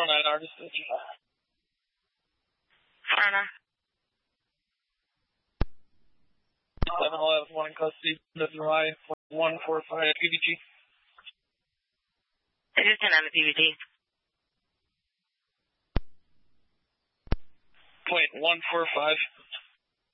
409 Artist. 409. 711 one in custody. WI 145 PVG. I just turned on the PVG. .145.